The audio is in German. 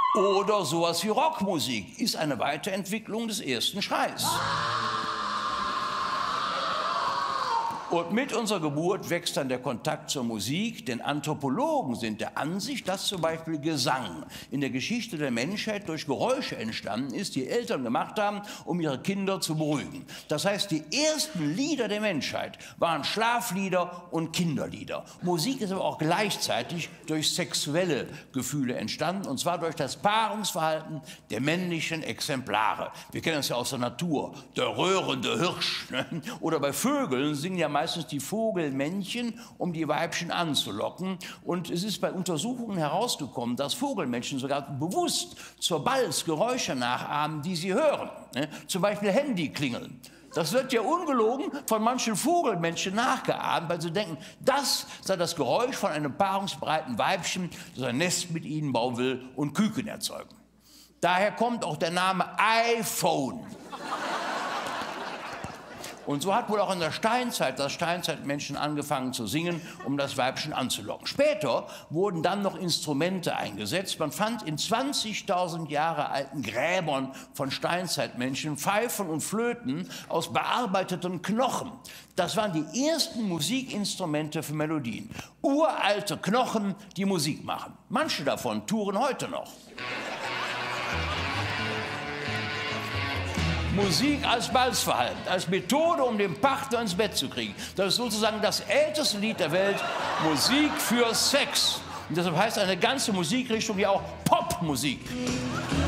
Oder sowas wie Rockmusik ist eine Weiterentwicklung des ersten Schreis. Und mit unserer Geburt wächst dann der Kontakt zur Musik, denn Anthropologen sind der Ansicht, dass zum Beispiel Gesang in der Geschichte der Menschheit durch Geräusche entstanden ist, die Eltern gemacht haben, um ihre Kinder zu beruhigen. Das heißt, die ersten Lieder der Menschheit waren Schlaflieder und Kinderlieder. Musik ist aber auch gleichzeitig durch sexuelle Gefühle entstanden, und zwar durch das Paarungsverhalten der männlichen Exemplare. Wir kennen das ja aus der Natur, der röhrende Hirsch, ne? Oder bei Vögeln singen ja meistens die Vogelmännchen, um die Weibchen anzulocken. Und es ist bei Untersuchungen herausgekommen, dass Vogelmännchen sogar bewusst zur Balz Geräusche nachahmen, die sie hören. Zum Beispiel Handyklingeln. Das wird ja ungelogen von manchen Vogelmännchen nachgeahmt, weil sie denken, das sei das Geräusch von einem paarungsbereiten Weibchen, das ein Nest mit ihnen bauen will und Küken erzeugen. Daher kommt auch der Name iPhone. Und so hat wohl auch in der Steinzeit das Steinzeitmenschen angefangen zu singen, um das Weibchen anzulocken. Später wurden dann noch Instrumente eingesetzt. Man fand in 20.000 Jahre alten Gräbern von Steinzeitmenschen Pfeifen und Flöten aus bearbeiteten Knochen. Das waren die ersten Musikinstrumente für Melodien. Uralte Knochen, die Musik machen. Manche davon touren heute noch. Musik als Balzverhalten, als Methode, um den Partner ins Bett zu kriegen. Das ist sozusagen das älteste Lied der Welt, Musik für Sex. Und deshalb heißt eine ganze Musikrichtung ja auch Popmusik.